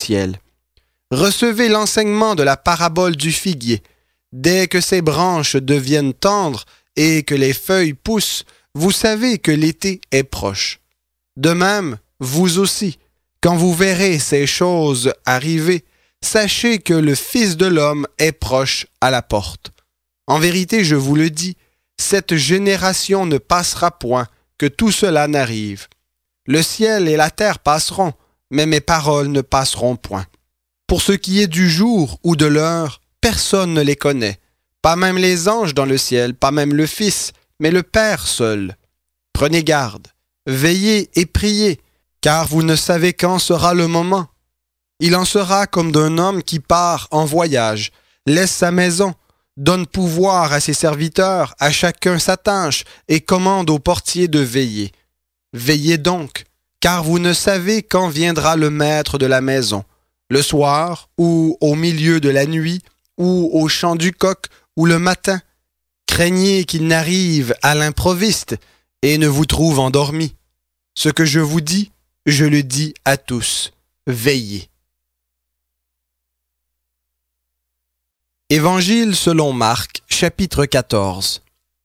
ciel. Recevez l'enseignement de la parabole du figuier. Dès que ses branches deviennent tendres et que les feuilles poussent, vous savez que l'été est proche. De même, vous aussi, quand vous verrez ces choses arriver, sachez que le Fils de l'homme est proche à la porte. En vérité, je vous le dis, cette génération ne passera point que tout cela n'arrive. Le ciel et la terre passeront, mais mes paroles ne passeront point. Pour ce qui est du jour ou de l'heure, personne ne les connaît, pas même les anges dans le ciel, pas même le Fils, mais le Père seul. Prenez garde, veillez et priez, car vous ne savez quand sera le moment. Il en sera comme d'un homme qui part en voyage, laisse sa maison, donne pouvoir à ses serviteurs, à chacun sa tâche, et commande au portier de veiller. Veillez donc, car vous ne savez quand viendra le maître de la maison, le soir, ou au milieu de la nuit, ou au chant du coq, ou le matin. Craignez qu'il n'arrive à l'improviste et ne vous trouve endormi. Ce que je vous dis, je le dis à tous. Veillez. Évangile selon Marc, chapitre 14.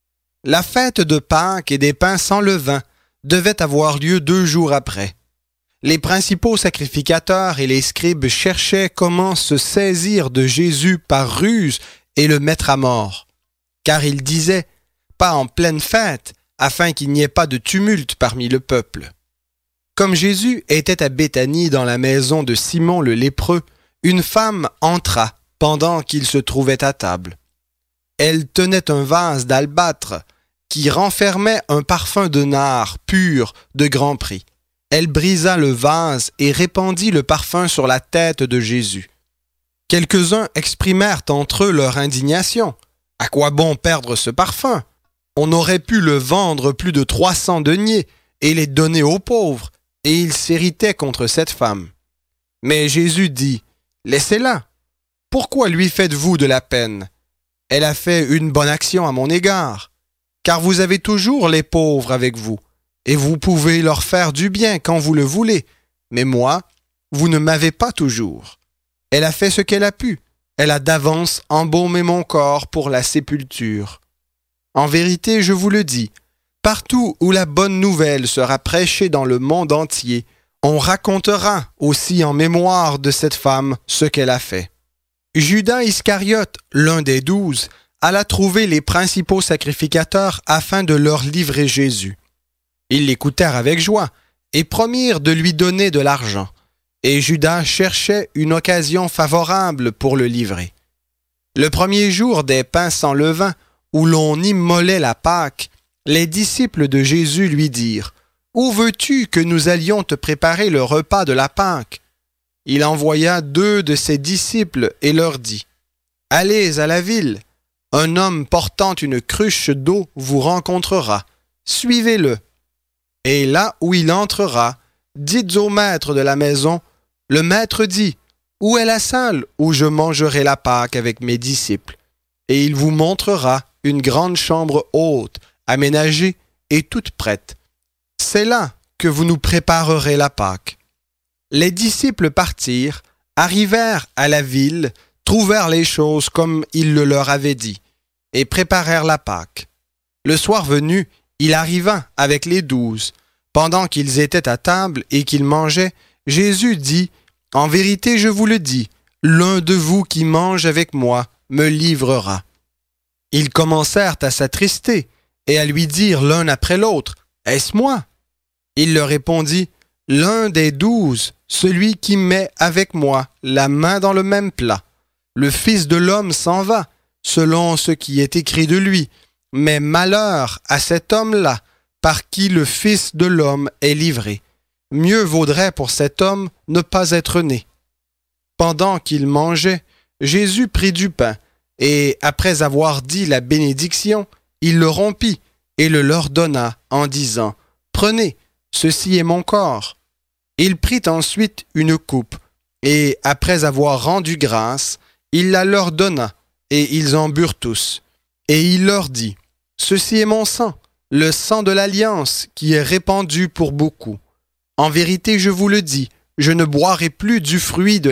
La fête de Pâques et des pains sans levain devait avoir lieu 2 jours après. Les principaux sacrificateurs et les scribes cherchaient comment se saisir de Jésus par ruse et le mettre à mort. Car ils disaient, pas en pleine fête, afin qu'il n'y ait pas de tumulte parmi le peuple. Comme Jésus était à Béthanie dans la maison de Simon le lépreux, une femme entra pendant qu'il se trouvait à table. Elle tenait un vase d'albâtre qui renfermait un parfum de nard pur de grand prix. Elle brisa le vase et répandit le parfum sur la tête de Jésus. Quelques-uns exprimèrent entre eux leur indignation. À quoi bon perdre ce parfum? On aurait pu le vendre plus de 300 deniers et les donner aux pauvres, et ils s'irritaient contre cette femme. Mais Jésus dit, « Laissez-la. Pourquoi lui faites-vous de la peine? Elle a fait une bonne action à mon égard, car vous avez toujours les pauvres avec vous, et vous pouvez leur faire du bien quand vous le voulez, mais moi, vous ne m'avez pas toujours. Elle a fait ce qu'elle a pu, elle a d'avance embaumé mon corps pour la sépulture. En vérité, je vous le dis, partout où la bonne nouvelle sera prêchée dans le monde entier, on racontera aussi en mémoire de cette femme ce qu'elle a fait. » Judas Iscariote, l'un des 12, alla trouver les principaux sacrificateurs afin de leur livrer Jésus. Ils l'écoutèrent avec joie et promirent de lui donner de l'argent. Et Judas cherchait une occasion favorable pour le livrer. Le premier jour des pains sans levain, où l'on immolait la Pâque, les disciples de Jésus lui dirent, « Où veux-tu que nous allions te préparer le repas de la Pâque? » Il envoya 2 de ses disciples et leur dit, « Allez à la ville, un homme portant une cruche d'eau vous rencontrera, suivez-le. Et là où il entrera, dites au maître de la maison, « Le maître dit, où est la salle où je mangerai la Pâque avec mes disciples? » Et il vous montrera une grande chambre haute, aménagée et toute prête. C'est là que vous nous préparerez la Pâque. Les disciples partirent, arrivèrent à la ville, trouvèrent les choses comme il le leur avait dit, et préparèrent la Pâque. Le soir venu, il arriva avec les 12. Pendant qu'ils étaient à table et qu'ils mangeaient, Jésus dit, « En vérité, je vous le dis, l'un de vous qui mange avec moi me livrera. » Ils commencèrent à s'attrister et à lui dire l'un après l'autre, « Est-ce moi? » Il leur répondit, « L'un des 12, celui qui met avec moi la main dans le même plat. Le Fils de l'homme s'en va, selon ce qui est écrit de lui, mais malheur à cet homme-là, par qui le Fils de l'homme est livré. Mieux vaudrait pour cet homme ne pas être né. » Pendant qu'il mangeait, Jésus prit du pain, et après avoir dit la bénédiction, il le rompit et le leur donna en disant, « Prenez, ceci est mon corps. » Il prit ensuite une coupe, et après avoir rendu grâce, il la leur donna, et ils en burent tous. Et il leur dit, « Ceci est mon sang, le sang de l'alliance qui est répandu pour beaucoup. En vérité, je vous le dis, je ne boirai plus du fruit de